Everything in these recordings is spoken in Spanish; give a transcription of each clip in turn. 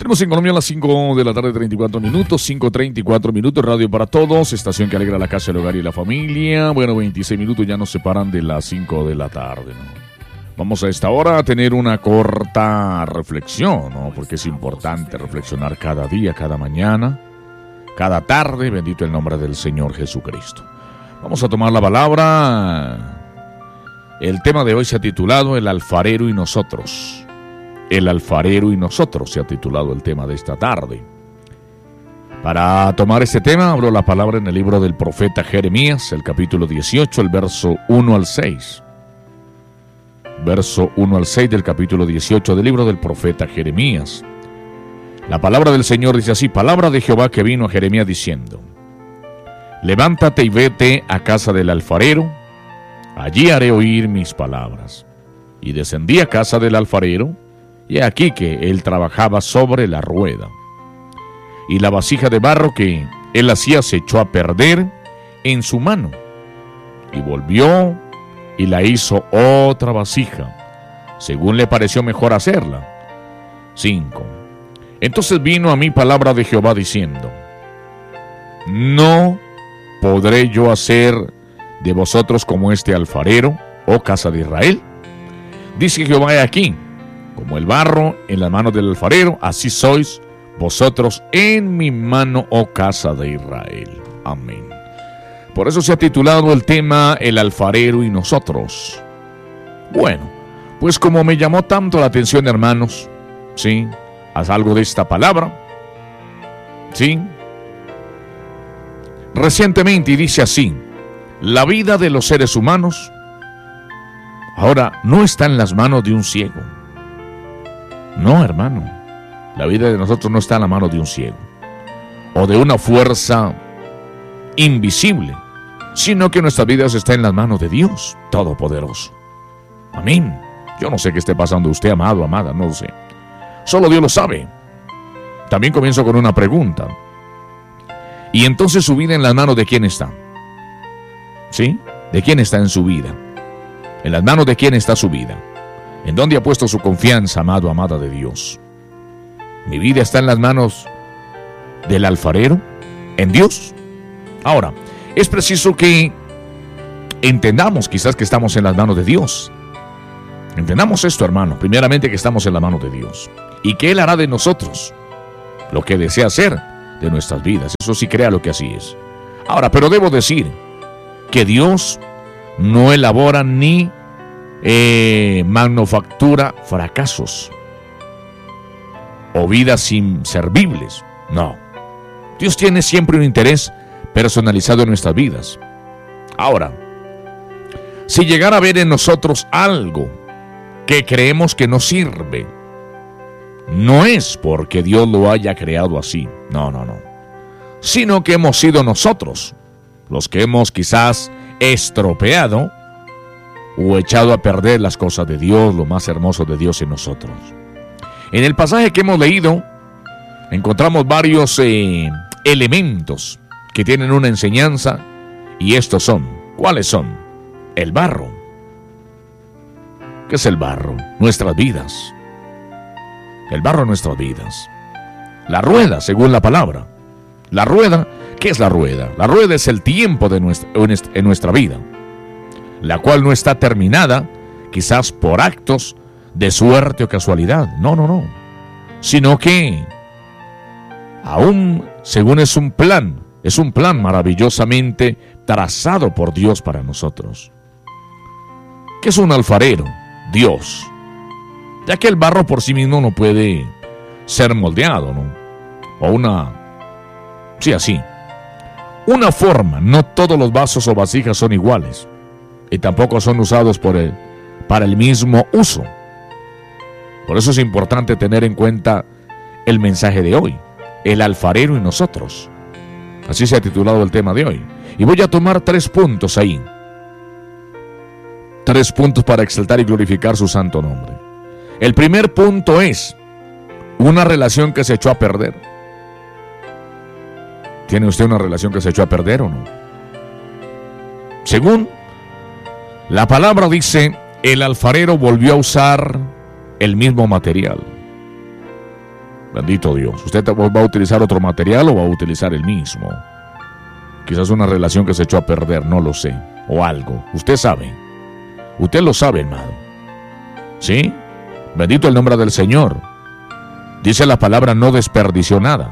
Tenemos en Colombia a las 5 de la tarde, 34 minutos, 5:34 minutos, Radio para Todos, estación que alegra la casa, el hogar y la familia. Bueno, 26 minutos ya nos separan de las 5 de la tarde, ¿no? Vamos a esta hora a tener una corta reflexión, ¿no? Porque es importante reflexionar cada día, cada mañana, cada tarde, bendito el nombre del Señor Jesucristo. Vamos a tomar la palabra. El tema de hoy se ha titulado El alfarero y nosotros. El alfarero y nosotros se ha titulado el tema de esta tarde. Para tomar este tema, abro la palabra en el libro del profeta Jeremías, el capítulo 18, el verso 1 al 6. Verso 1 al 6 del capítulo 18 del libro del profeta Jeremías. La palabra del Señor dice así: palabra de Jehová que vino a Jeremías diciendo: levántate y vete a casa del alfarero, allí haré oír mis palabras. Y descendí a casa del alfarero, y aquí que él trabajaba sobre la rueda. Y la vasija de barro que él hacía se echó a perder en su mano. Y volvió y la hizo otra vasija, según le pareció mejor hacerla. 5. Entonces vino a mí palabra de Jehová diciendo: no podré yo hacer de vosotros como este alfarero, oh casa de Israel. Dice Jehová: he aquí, como el barro en las manos del alfarero, así sois vosotros en mi mano, oh casa de Israel. Amén. Por eso se ha titulado el tema El alfarero y nosotros. Bueno, pues como me llamó tanto la atención, hermanos, ¿sí? Haz algo de esta palabra, ¿sí? Recientemente, y dice así: la vida de los seres humanos ahora no está en las manos de un ciego. No, hermano, la vida de nosotros no está en la mano de un ciego o de una fuerza invisible, sino que nuestras vidas están en las manos de Dios Todopoderoso. Amén. Yo no sé qué esté pasando usted, amado, amada, no lo sé. Solo Dios lo sabe. También comienzo con una pregunta. ¿Y entonces su vida en las manos de quién está? ¿Sí? ¿De quién está en su vida? ¿En las manos de quién está su vida? ¿En dónde ha puesto su confianza, amado, amada de Dios? ¿Mi vida está en las manos del alfarero? ¿En Dios? Ahora, es preciso que entendamos quizás que estamos en las manos de Dios. Entendamos esto, hermano. Primeramente, que estamos en las manos de Dios y que Él hará de nosotros lo que desea hacer de nuestras vidas. Eso sí, créalo que así es. Ahora, pero debo decir que Dios no elabora ni manufactura fracasos o vidas inservibles. No. Dios tiene siempre un interés personalizado en nuestras vidas. Ahora, si llegara a ver en nosotros algo que creemos que no sirve, no es porque Dios lo haya creado así. No. Sino que hemos sido nosotros los que hemos quizás estropeado o echado a perder las cosas de Dios, lo más hermoso de Dios en nosotros. En el pasaje que hemos leído encontramos varios elementos que tienen una enseñanza, y estos son, ¿cuáles son? El barro. ¿Qué es el barro? Nuestras vidas. El barro en nuestras vidas. La rueda, según la palabra. La rueda, ¿qué es la rueda? La rueda es el tiempo de en nuestra vida, la cual no está terminada quizás por actos de suerte o casualidad. No. Sino que aún según es un plan maravillosamente trazado por Dios para nosotros. ¿Qué es un alfarero? Dios. Ya que el barro por sí mismo no puede ser moldeado, ¿no? O así. Una forma, no todos los vasos o vasijas son iguales. Y tampoco son usados para el mismo uso. Por eso es importante tener en cuenta el mensaje de hoy: el alfarero y nosotros. Así se ha titulado el tema de hoy. Y voy a tomar 3 puntos ahí. 3 puntos para exaltar y glorificar su santo nombre. El primer punto es una relación que se echó a perder. ¿Tiene usted una relación que se echó a perder o no? Según la palabra dice, el alfarero volvió a usar el mismo material. Bendito Dios. ¿Usted va a utilizar otro material o va a utilizar el mismo? Quizás una relación que se echó a perder, no lo sé. O algo. Usted sabe. Usted lo sabe, hermano. ¿Sí? Bendito el nombre del Señor. Dice la palabra, no desperdició nada.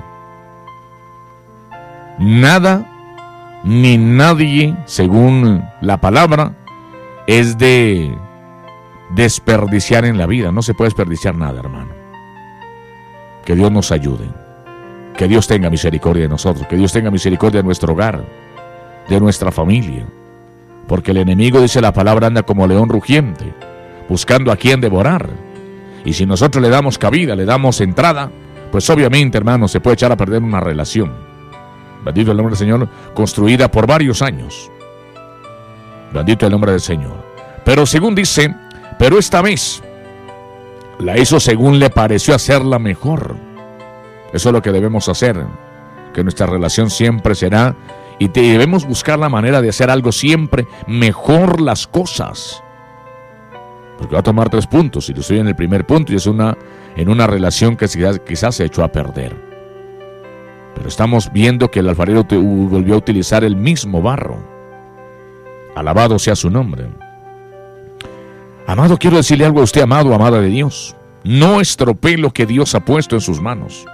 Nada ni nadie, según la palabra, es de desperdiciar en la vida. No se puede desperdiciar nada, hermano. Que Dios nos ayude. Que Dios tenga misericordia de nosotros. Que Dios tenga misericordia de nuestro hogar, de nuestra familia. Porque el enemigo, dice la palabra, anda como león rugiente, buscando a quien devorar. Y si nosotros le damos cabida, le damos entrada, pues obviamente, hermano, se puede echar a perder una relación. Bendito el nombre del Señor, construida por varios años. Bendito el nombre del Señor. Pero según dice, pero esta vez la hizo según le pareció hacerla mejor. Eso es lo que debemos hacer, que nuestra relación siempre será, y debemos buscar la manera de hacer algo siempre mejor las cosas. Porque va a tomar 3 puntos, y yo estoy en el primer punto, y es en una relación que quizás se echó a perder. Pero estamos viendo que el alfarero volvió a utilizar el mismo barro. Alabado sea su nombre. Amado, quiero decirle algo a usted, amado, amada de Dios. No estropee lo que Dios ha puesto en sus manos.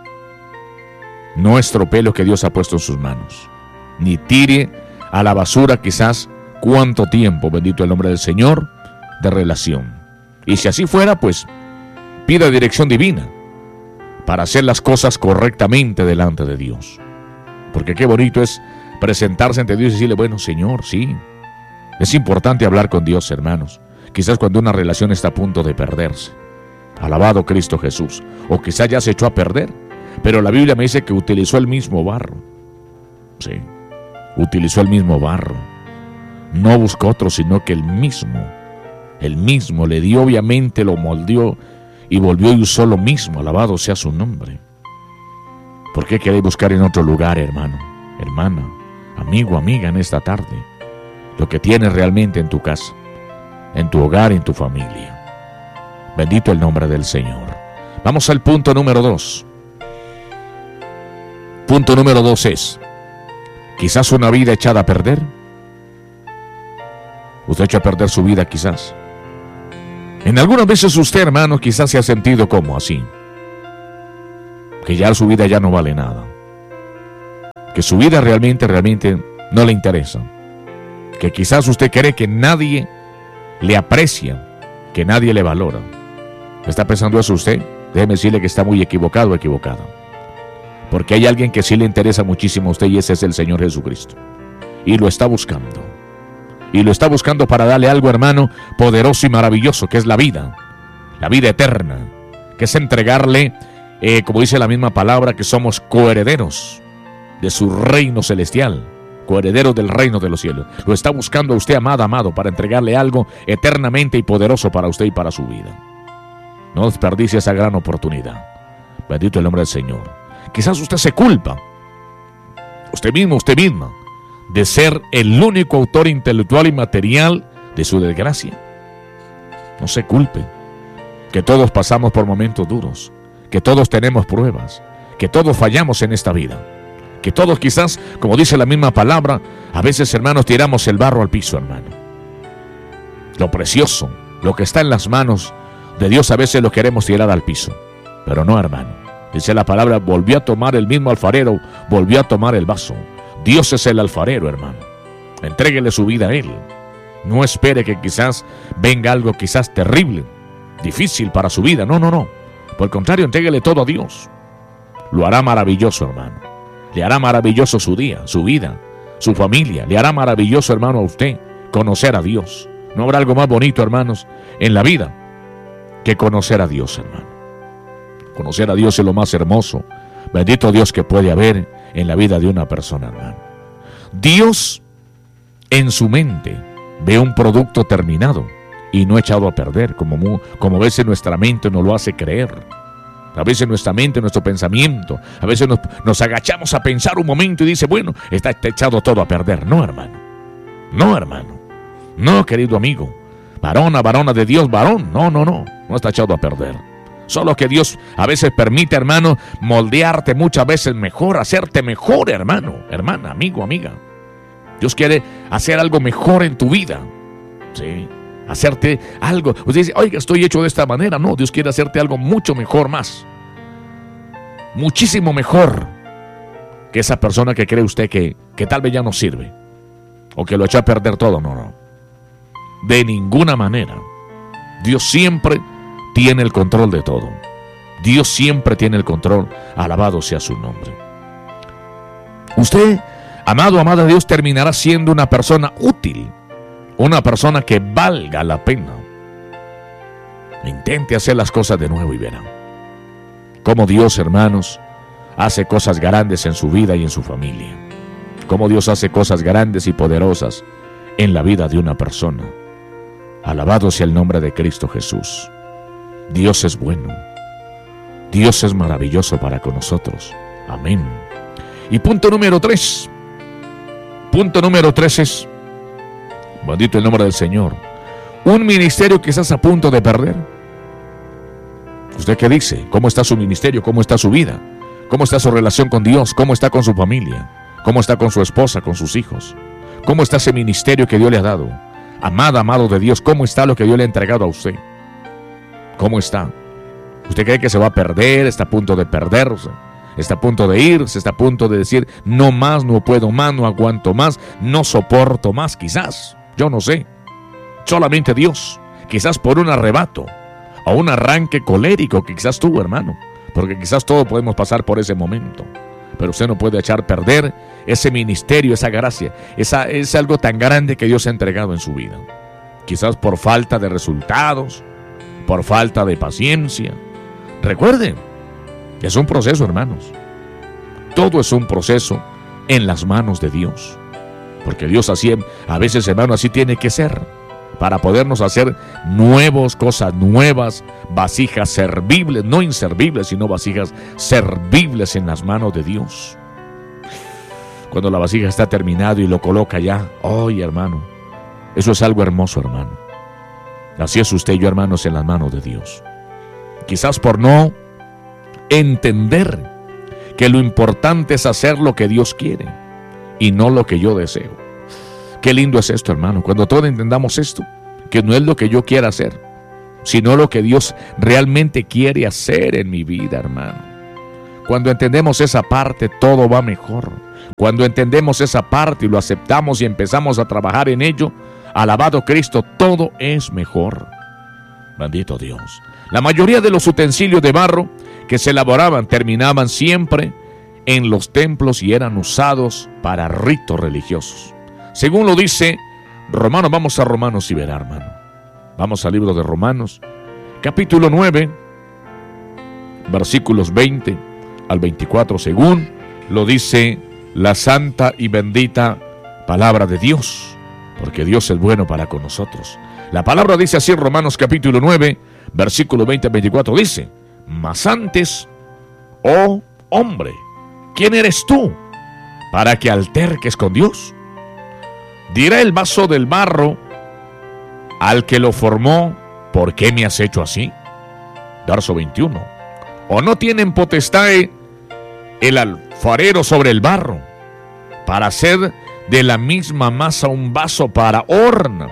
No estropee lo que Dios ha puesto en sus manos. Ni tire a la basura quizás cuánto tiempo, bendito el nombre del Señor, de relación. Y si así fuera, pues pida dirección divina para hacer las cosas correctamente delante de Dios. Porque qué bonito es presentarse ante Dios y decirle, bueno, Señor, sí. Es importante hablar con Dios, hermanos. Quizás cuando una relación está a punto de perderse. Alabado Cristo Jesús. O quizás ya se echó a perder. Pero la Biblia me dice que utilizó el mismo barro. Sí, utilizó el mismo barro. No buscó otro, sino que el mismo le dio, obviamente lo moldeó y volvió y usó lo mismo. Alabado sea su nombre. ¿Por qué queréis buscar en otro lugar, hermano, hermana, amigo, amiga, en esta tarde? Lo que tienes realmente en tu casa, en tu hogar, en tu familia. Bendito el nombre del Señor. Vamos al punto número 2. Punto número 2 es, quizás una vida echada a perder. Usted echa a perder su vida quizás. En algunas veces usted, hermano, quizás se ha sentido como así. Que ya su vida ya no vale nada. Que su vida realmente no le interesa. Que quizás usted cree que nadie le aprecia, que nadie le valora. ¿Está pensando eso usted? Déjeme decirle que está muy equivocado o equivocada. Porque hay alguien que sí le interesa muchísimo a usted, y ese es el Señor Jesucristo. Y lo está buscando. Y lo está buscando para darle algo, hermano, poderoso y maravilloso, que es la vida eterna, que es entregarle, como dice la misma palabra, que somos coherederos de su reino celestial, coherederos del reino de los cielos. Lo está buscando a usted, amado, para entregarle algo eternamente y poderoso para usted y para su vida. No desperdicie esa gran oportunidad. Bendito el nombre del Señor. Quizás usted se culpa, usted mismo, usted misma, de ser el único autor intelectual y material de su desgracia. No se culpe, que todos pasamos por momentos duros, que todos tenemos pruebas, que todos fallamos en esta vida, que todos quizás, como dice la misma palabra, a veces, hermanos, tiramos el barro al piso, hermano. Lo precioso, lo que está en las manos de Dios, a veces lo queremos tirar al piso, pero no, hermano. Dice la palabra, volvió a tomar el mismo alfarero, volvió a tomar el vaso. Dios es el alfarero, hermano. Entréguele su vida a Él. No espere que quizás venga algo quizás terrible, difícil para su vida. No. Por el contrario, entréguele todo a Dios. Lo hará maravilloso, hermano. Le hará maravilloso su día, su vida, su familia. Le hará maravilloso, hermano, a usted conocer a Dios. No habrá algo más bonito, hermanos, en la vida que conocer a Dios, hermano. Conocer a Dios es lo más hermoso, bendito Dios, que puede haber en la vida de una persona, hermano. Dios en su mente ve un producto terminado y no echado a perder, como a veces nuestra mente nos lo hace creer. A veces nuestra mente, nuestro pensamiento, a veces nos agachamos a pensar un momento y dice, bueno, está echado todo a perder. No, hermano. No, hermano. No, querido amigo. Varona de Dios, varón. No está echado a perder. Solo que Dios a veces permite, hermano, moldearte muchas veces mejor, hacerte mejor, hermano, hermana, amigo, amiga. Dios quiere hacer algo mejor en tu vida. Sí, hacerte algo. Usted dice, oiga, estoy hecho de esta manera. No, Dios quiere hacerte algo mucho mejor, más. Muchísimo mejor que esa persona que cree usted que tal vez ya no sirve. O que lo echó a perder todo. No, no. De ninguna manera. Dios siempre tiene el control de todo. Dios siempre tiene el control. Alabado sea su nombre. Usted, amado, amada de Dios, terminará siendo una persona útil. Una persona que valga la pena. Intente hacer las cosas de nuevo y verá cómo Dios, hermanos, hace cosas grandes en su vida y en su familia. Cómo Dios hace cosas grandes y poderosas en la vida de una persona. Alabado sea el nombre de Cristo Jesús. Dios es bueno. Dios es maravilloso para con nosotros. Amén. Y punto número 3. Punto número 3 es, bendito el nombre del Señor, un ministerio que estás a punto de perder. ¿Usted qué dice? ¿Cómo está su ministerio? ¿Cómo está su vida? ¿Cómo está su relación con Dios? ¿Cómo está con su familia? ¿Cómo está con su esposa, con sus hijos? ¿Cómo está ese ministerio que Dios le ha dado? Amada, amado de Dios, ¿cómo está lo que Dios le ha entregado a usted? ¿Cómo está? ¿Usted cree que se va a perder? ¿Está a punto de perderse? ¿Está a punto de irse? ¿Está a punto de decir, no más, no puedo más, no aguanto más, no soporto más? Quizás, yo no sé. Solamente Dios. Quizás por un arrebato o un arranque colérico que quizás tuvo, hermano. Porque quizás todos podemos pasar por ese momento. Pero usted no puede echar a perder ese ministerio, esa gracia. Es algo tan grande que Dios ha entregado en su vida. Quizás por falta de resultados, por falta de paciencia. Recuerden, es un proceso, hermanos. Todo es un proceso en las manos de Dios. Porque Dios así, a veces, hermano, así tiene que ser. Para podernos hacer nuevos, cosas nuevas, vasijas servibles, no inservibles, sino vasijas servibles en las manos de Dios. Cuando la vasija está terminada y lo coloca ya, ¡ay, hermano! Eso es algo hermoso, hermano. Así es usted y yo, hermanos, en las manos de Dios. Quizás por no entender que lo importante es hacer lo que Dios quiere y no lo que yo deseo. Qué lindo es esto, hermano, cuando todos entendamos esto, que no es lo que yo quiera hacer, sino lo que Dios realmente quiere hacer en mi vida, hermano. Cuando entendemos esa parte, todo va mejor. Cuando entendemos esa parte y lo aceptamos y empezamos a trabajar en ello, alabado Cristo, todo es mejor. Bendito Dios. La mayoría de los utensilios de barro que se elaboraban terminaban siempre en los templos y eran usados para ritos religiosos. Según lo dice Romanos, vamos a Romanos y verá, hermano. Vamos al libro de Romanos, capítulo 9, versículos 20 al 24, según lo dice la santa y bendita palabra de Dios, porque Dios es bueno para con nosotros. La palabra dice así en Romanos capítulo 9, versículo 20 al 24, dice: mas antes, oh hombre, ¿quién eres tú para que alterques con Dios? Dirá el vaso del barro al que lo formó, ¿por qué me has hecho así? Verso 21. ¿O no tienen potestad el alfarero sobre el barro para hacer de la misma masa un vaso para honra,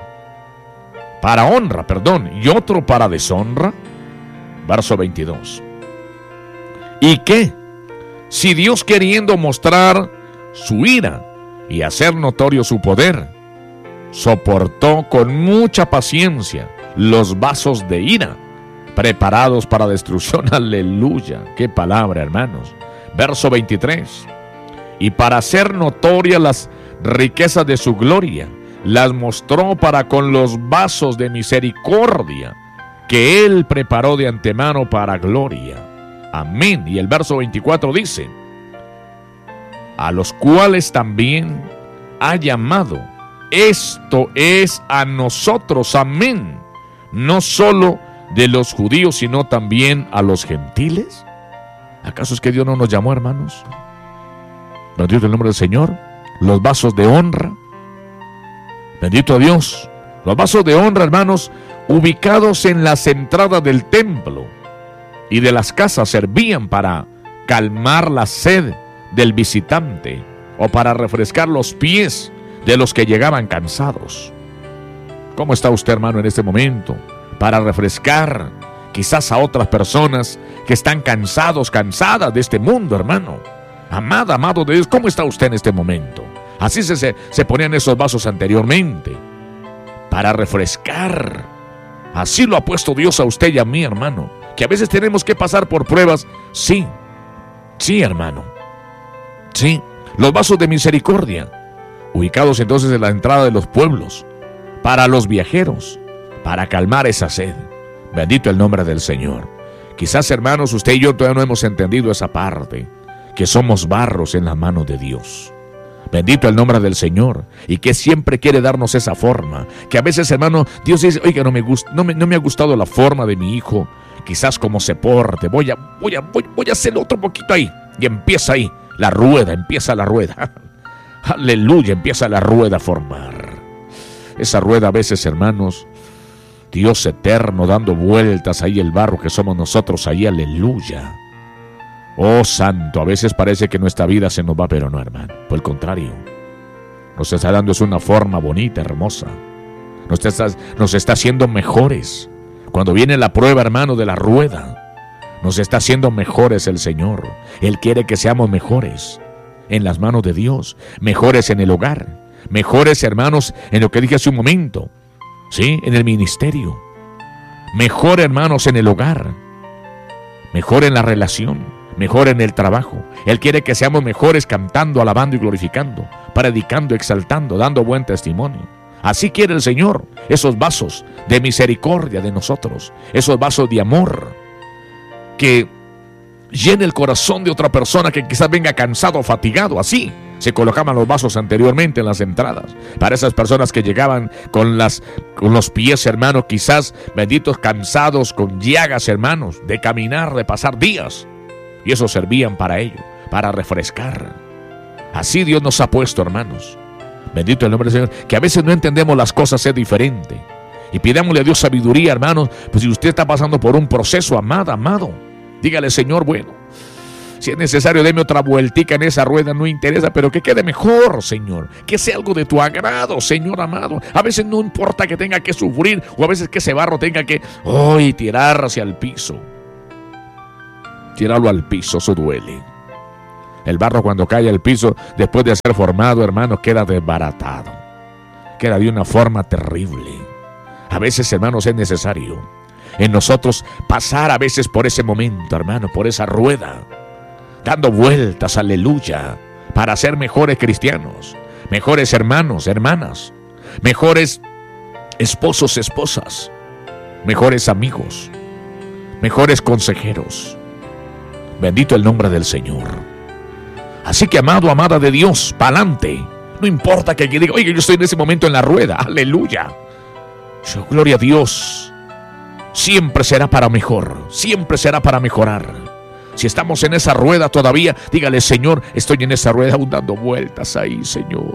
y otro para deshonra? Verso 22. ¿Y qué? Si Dios, queriendo mostrar su ira y hacer notorio su poder, soportó con mucha paciencia los vasos de ira preparados para destrucción. Aleluya, qué palabra, hermanos. Verso 23. Y para hacer notorias las riquezas de su gloria, las mostró para con los vasos de misericordia que él preparó de antemano para gloria. Amén. Y el verso 24 dice: a los cuales también ha llamado, esto es a nosotros, amén, no solo de los judíos, sino también a los gentiles. ¿Acaso es que Dios no nos llamó, hermanos? Bendito el nombre del Señor. Los vasos de honra, bendito Dios, los vasos de honra, hermanos, ubicados en las entradas del templo, y de las casas servían para calmar la sed del visitante o para refrescar los pies de los que llegaban cansados. ¿Cómo está usted, hermano, en este momento? Para refrescar quizás a otras personas que están cansados, cansadas de este mundo, hermano. Amada, amado de Dios, ¿cómo está usted en este momento? Así se ponían esos vasos anteriormente, para refrescar. Así lo ha puesto Dios a usted y a mí, hermano. Que a veces tenemos que pasar por pruebas. Sí, sí, hermano. Sí, los vasos de misericordia, ubicados entonces en la entrada de los pueblos, para los viajeros, para calmar esa sed. Bendito el nombre del Señor. Quizás, hermanos, usted y yo todavía no hemos entendido esa parte, que somos barros en las manos de Dios. Bendito el nombre del Señor, y que siempre quiere darnos esa forma, que a veces, hermano, Dios dice, oiga, no me ha gustado la forma de mi hijo, quizás como se porte, voy a hacer otro poquito ahí, y empieza ahí, empieza la rueda, aleluya, empieza la rueda a formar. Esa rueda a veces, hermanos, Dios eterno dando vueltas ahí, el barro que somos nosotros ahí, aleluya. Oh santo, a veces parece que nuestra vida se nos va, pero no, hermano. Por el contrario, nos está dando una forma bonita, hermosa. Nos está haciendo mejores. Cuando viene la prueba, hermano, de la rueda, nos está haciendo mejores el Señor. Él quiere que seamos mejores en las manos de Dios, mejores en el hogar, mejores, hermanos, en lo que dije hace un momento, sí, en el ministerio, mejor, hermanos, en el hogar, mejor en la relación, mejor en el trabajo. Él quiere que seamos mejores cantando, alabando y glorificando, predicando, exaltando, dando buen testimonio. Así quiere el Señor, esos vasos de misericordia de nosotros, esos vasos de amor que llene el corazón de otra persona que quizás venga cansado o fatigado. Así se colocaban los vasos anteriormente en las entradas, para esas personas que llegaban con los pies, hermanos, quizás benditos, cansados, con llagas, hermanos, de caminar, de pasar días. Y eso servían para ello, para refrescar. Así Dios nos ha puesto, hermanos. Bendito el nombre del Señor. Que a veces no entendemos las cosas, es diferente. Y pidámosle a Dios sabiduría, hermanos. Pues si usted está pasando por un proceso, amado, dígale, Señor, bueno, si es necesario, deme otra vueltica en esa rueda, no interesa, pero que quede mejor, Señor. Que sea algo de tu agrado, Señor amado. A veces no importa que tenga que sufrir, o a veces que ese barro tenga que tirar hacia el piso. Tirarlo al piso, eso duele. El barro, cuando cae al piso, después de ser formado, hermano, queda desbaratado. Queda de una forma terrible. A veces, hermanos, es necesario en nosotros pasar a veces por ese momento, hermano, por esa rueda, dando vueltas, aleluya, para ser mejores cristianos, mejores hermanos, hermanas, mejores esposos, esposas, mejores amigos, mejores consejeros. Bendito el nombre del Señor. Así que, amado, amada de Dios, pa'lante. No importa que diga, oye, yo estoy en ese momento en la rueda, aleluya. Gloria a Dios. Siempre será para mejor, siempre será para mejorar. Si estamos en esa rueda todavía, dígale, Señor, estoy en esa rueda aún dando vueltas ahí, Señor.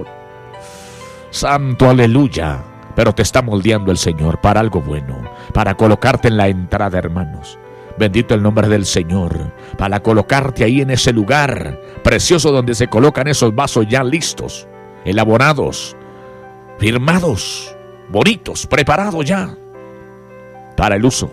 Santo, aleluya. Pero te está moldeando el Señor para algo bueno, para colocarte en la entrada, hermanos. Bendito el nombre del Señor, para colocarte ahí en ese lugar precioso donde se colocan esos vasos ya listos, elaborados, firmados, bonitos, preparados ya para el uso.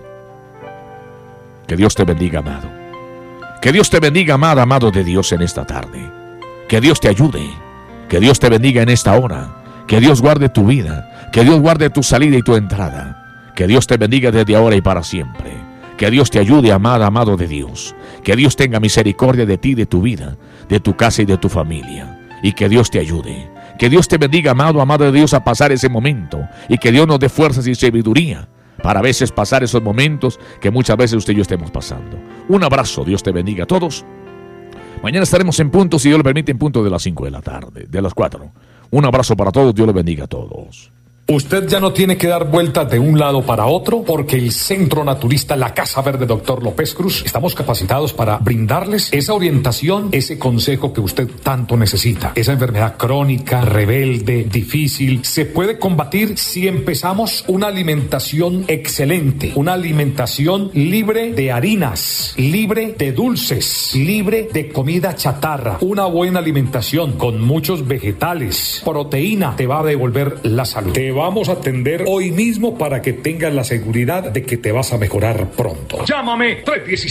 Que Dios te bendiga, amado. Que Dios te bendiga, amada, amado de Dios, en esta tarde. Que Dios te ayude. Que Dios te bendiga en esta hora. Que Dios guarde tu vida. Que Dios guarde tu salida y tu entrada. Que Dios te bendiga desde ahora y para siempre. Que Dios te ayude, amada, amado de Dios. Que Dios tenga misericordia de ti, de tu vida, de tu casa y de tu familia. Y que Dios te ayude. Que Dios te bendiga, amado, amado de Dios, a pasar ese momento. Y que Dios nos dé fuerzas y sabiduría para a veces pasar esos momentos que muchas veces usted y yo estemos pasando. Un abrazo, Dios te bendiga a todos. Mañana estaremos en punto, si Dios lo permite, en punto de las 5 de la tarde, de las 4. Un abrazo para todos, Dios les bendiga a todos. Usted ya no tiene que dar vueltas de un lado para otro porque el Centro Naturista La Casa Verde Dr. López Cruz estamos capacitados para brindarles esa orientación, ese consejo que usted tanto necesita. Esa enfermedad crónica, rebelde, difícil, se puede combatir si empezamos una alimentación excelente, una alimentación libre de harinas, libre de dulces, libre de comida chatarra, una buena alimentación con muchos vegetales, proteína, te va a devolver la salud. Te vamos a atender hoy mismo para que tengas la seguridad de que te vas a mejorar pronto. Llámame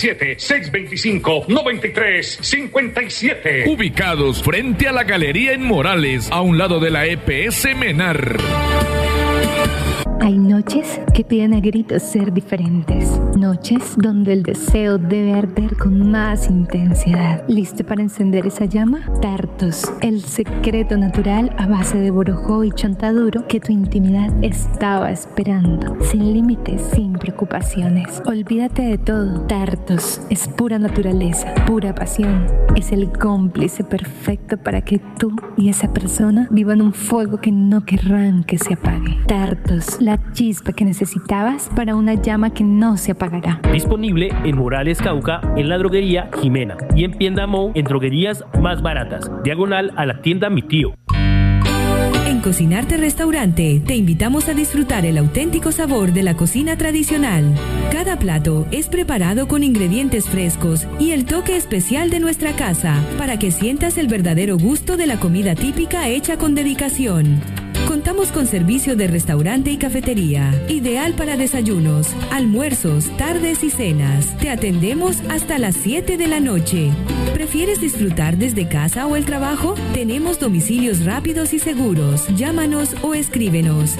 317-625-9357. Ubicados frente a la Galería en Morales, a un lado de la EPS Menar. Hay noches que piden a gritos ser diferentes. Noches donde el deseo debe arder con más intensidad. ¿Listo para encender esa llama? Tartos, el secreto natural a base de borojó y chontaduro que tu intimidad estaba esperando. Sin límites, sin preocupaciones. Olvídate de todo. Tartos es pura naturaleza, pura pasión. Es el cómplice perfecto para que tú y esa persona vivan un fuego que no querrán que se apague. Tartos, la chispa que necesitabas para una llama que no se apagará. Disponible en Morales Cauca, en la droguería Jimena y en Piendamó, en droguerías más baratas, diagonal a la tienda Mi Tío. En Cocinarte Restaurante te invitamos a disfrutar el auténtico sabor de la cocina tradicional. Cada plato es preparado con ingredientes frescos y el toque especial de nuestra casa para que sientas el verdadero gusto de la comida típica hecha con dedicación. Contamos con servicio de restaurante y cafetería, ideal para desayunos, almuerzos, tardes y cenas. Te atendemos hasta las 7 de la noche. ¿Prefieres disfrutar desde casa o el trabajo? Tenemos domicilios rápidos y seguros. Llámanos o escríbenos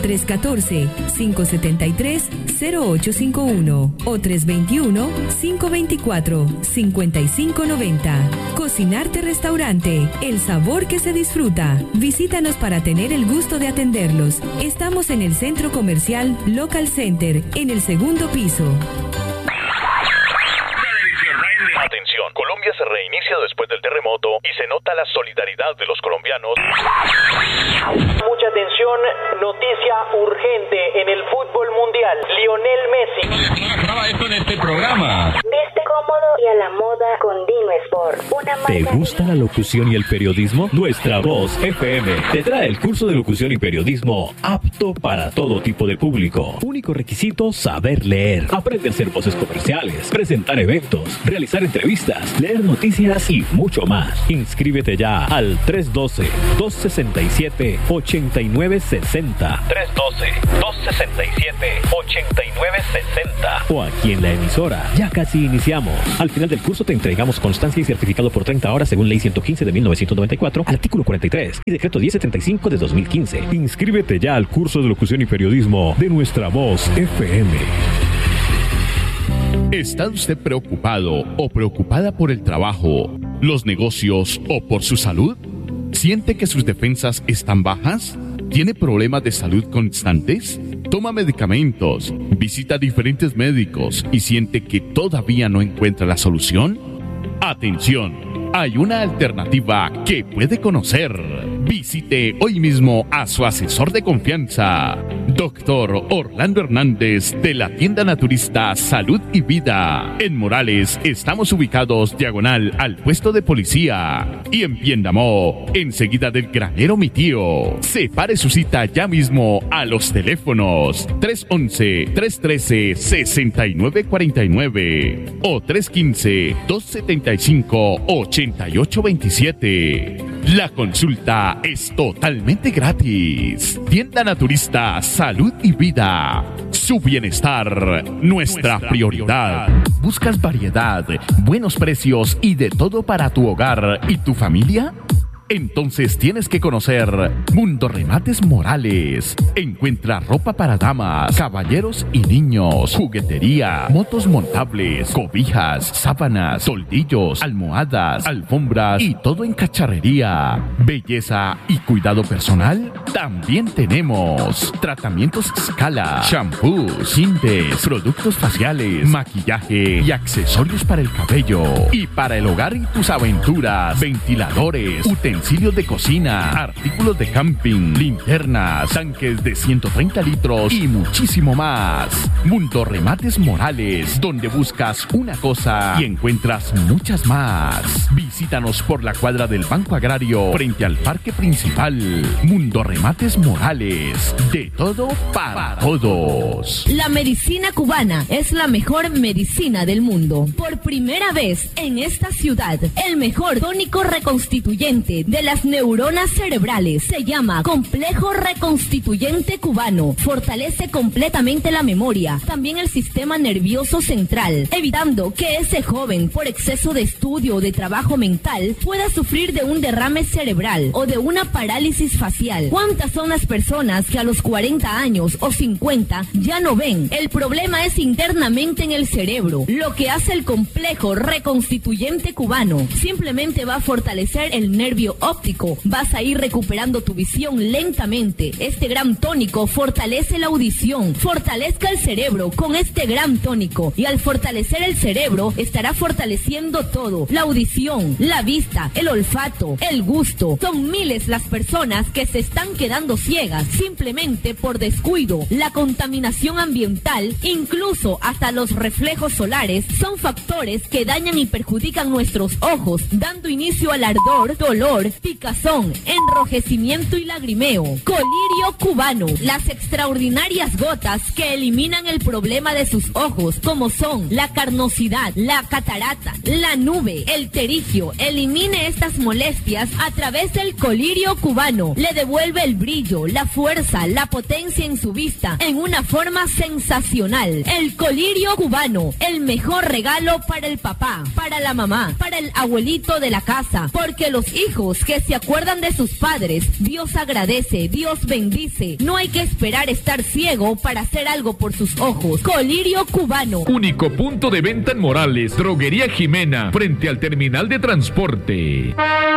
314-573-0851 o 321-524-5590. Cocinarte Restaurante, el sabor que se disfruta. Visítanos para tener el gusto de atenderlos. Estamos en el Centro Comercial Local Center, en el segundo piso. Atención, Colombia se reinicia después del terremoto y se nota la solidaridad de los colombianos. Mucha atención, noticia urgente en el fútbol mundial. Lionel Messi. Graba esto en este programa. Viste cómodo y a la moda con Dino Sport. Una marca. ¿Te gusta la locución y el periodismo? Nuestra Voz FM te trae el curso de locución y periodismo apto para todo tipo de público. Único requisito, saber leer. Aprende a hacer voces comerciales, presentar eventos, realizar entrevistas, leer noticias y mucho más. Inscríbete ya al 312-267-8960. 312-267-8960. O aquí en la emisora. Ya casi iniciamos. Al final del curso te entregamos constancia y certificado por 30 horas según Ley 115 de 1994, artículo 43 y Decreto 1075 de 2015. Inscríbete ya al curso de locución y periodismo de Nuestra Voz FM. ¿Está usted preocupado o preocupada por el trabajo, los negocios o por su salud? ¿Siente que sus defensas están bajas? ¿Tiene problemas de salud constantes? ¿Toma medicamentos? ¿Visita diferentes médicos y siente que todavía no encuentra la solución? ¡Atención! Hay una alternativa que puede conocer. Visite hoy mismo a su asesor de confianza, Dr. Orlando Hernández, de la tienda naturista Salud y Vida. En Morales estamos ubicados diagonal al puesto de policía y en Piendamó, enseguida del granero Mi Tío. Separe su cita ya mismo a los teléfonos 311-313-6949 o 315-275-8827. La consulta es totalmente gratis. Tienda Naturista Salud y Vida. Su bienestar, nuestra prioridad. ¿Buscas variedad, buenos precios y de todo para tu hogar y tu familia? Entonces tienes que conocer Mundo Remates Morales. Encuentra ropa para damas, caballeros y niños, juguetería, motos montables, cobijas, sábanas, toldillos, almohadas, alfombras y todo en cacharrería. Belleza y cuidado personal. También tenemos tratamientos Scala, shampoos, tintes, productos faciales, maquillaje y accesorios para el cabello. Y para el hogar y tus aventuras, ventiladores, utensilios utensilios de cocina, artículos de camping, linternas, tanques de 130 litros y muchísimo más. Mundo Remates Morales, donde buscas una cosa y encuentras muchas más. Visítanos por la cuadra del Banco Agrario frente al parque principal. Mundo Remates Morales, de todo para todos. La medicina cubana es la mejor medicina del mundo. Por primera vez en esta ciudad, el mejor tónico reconstituyente de las neuronas cerebrales se llama Complejo Reconstituyente Cubano. Fortalece completamente la memoria, también el sistema nervioso central, evitando que ese joven, por exceso de estudio o de trabajo mental, pueda sufrir de un derrame cerebral o de una parálisis facial. ¿Cuántas son las personas que a los 40 años o 50 ya no ven? El problema es internamente en el cerebro. Lo que hace el Complejo Reconstituyente Cubano simplemente va a fortalecer el nervio óptico. Vas a ir recuperando tu visión lentamente. Este gran tónico fortalece la audición. Fortalezca el cerebro con este gran tónico. Y al fortalecer el cerebro, estará fortaleciendo todo. La audición, la vista, el olfato, el gusto. Son miles las personas que se están quedando ciegas simplemente por descuido. La contaminación ambiental, incluso hasta los reflejos solares, son factores que dañan y perjudican nuestros ojos, dando inicio al ardor, dolor, picazón, enrojecimiento y lagrimeo. Colirio cubano, las extraordinarias gotas que eliminan el problema de sus ojos, como son la carnosidad, la catarata, la nube, el terigio. Elimine estas molestias a través del colirio cubano. Le devuelve el brillo, la fuerza, la potencia en su vista, en una forma sensacional. El colirio cubano, el mejor regalo para el papá, para la mamá, para el abuelito de la casa, porque los hijos que se acuerdan de sus padres, Dios agradece, Dios bendice. No hay que esperar estar ciego para hacer algo por sus ojos. Colirio cubano. Único punto de venta en Morales, Droguería Jimena, frente al terminal de transporte.